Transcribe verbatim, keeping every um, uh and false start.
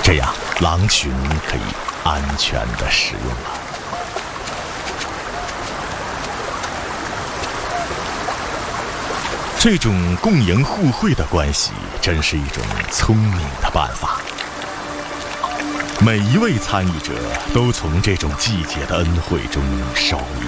这样狼群可以安全地食用了。这种共赢互惠的关系，真是一种聪明的办法。每一位参与者都从这种季节的恩惠中受益